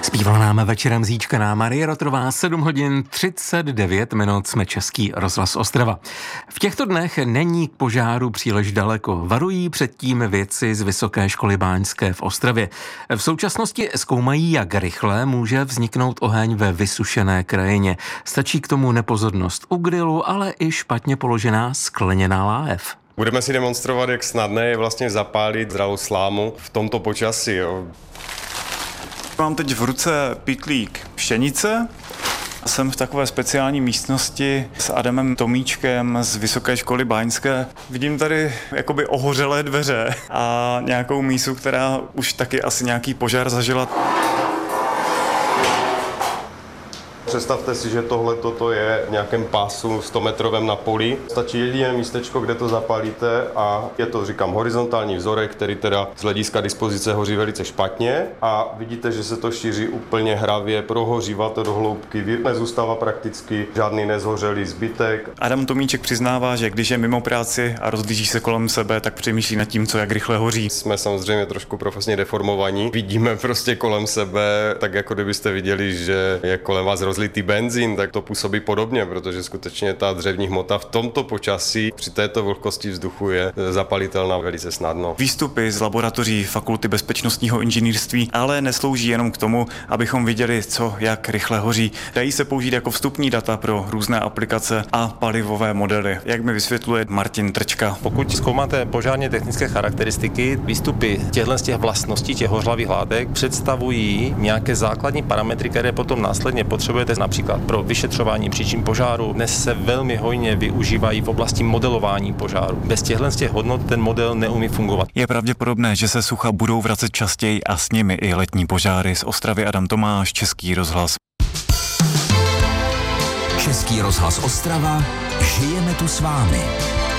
Zpívala nám večerem zíčkaná Marie Rotrová, 7 hodin 39 minut, jsme Český rozhlas Ostrava. V těchto dnech není k požáru příliš daleko. Varují předtím vědci z Vysoké školy báňské v Ostravě. V současnosti zkoumají, jak rychle může vzniknout oheň ve vysušené krajině. Stačí k tomu nepozornost u grilu, ale i špatně položená skleněná láhev. Budeme si demonstrovat, jak snadné je vlastně zapálit zralou slámu v tomto počasí. Jo. Mám teď v ruce pytlík pšenice. Jsem v takové speciální místnosti s Adamem Tomíčkem z Vysoké školy báňské. Vidím tady jakoby ohořelé dveře a nějakou mísu, která už taky asi nějaký požár zažila. Představte si, že tohle toto je v nějakém pásu 100-metrovém na poli. Stačí jediné místečko, kde to zapálíte a je to, říkám, horizontální vzorek, který teda z hlediska dispozice hoří velice špatně a vidíte, že se to šíří úplně hravě, prohořívá to do hloubky, nezůstává prakticky žádný nezhořelý zbytek. Adam Tomíček přiznává, že když je mimo práci a rozhlíží se kolem sebe, tak přemýšlí nad tím, co jak rychle hoří. Jsme samozřejmě trošku profesně deformovaní. Vidíme prostě kolem sebe, tak jako kdybyste viděli, že je kolem vás rozlitý benzín, tak to působí podobně, protože skutečně ta dřevní hmota v tomto počasí při této vlhkosti vzduchu je zapalitelná velice snadno. Výstupy z laboratoří Fakulty bezpečnostního inženýrství ale neslouží jenom k tomu, abychom viděli, co jak rychle hoří. Dají se použít jako vstupní data pro různé aplikace a palivové modely, jak mi vysvětluje Martin Trčka. Pokud zkoumáte požárně technické charakteristiky, výstupy těch vlastností, těch hořlavých látek představují nějaké základní parametry, které potom následně potřebujete například pro vyšetřování příčin požáru. Dnes se velmi hojně využívají v oblasti modelování požáru. Bez těch hodnot ten model neumí fungovat. Je pravděpodobné, že se sucha budou vracet častěji a s nimi i letní požáry. Z Ostravy Adam Tomáš, Český rozhlas. Český rozhlas Ostrava, žijeme tu s vámi.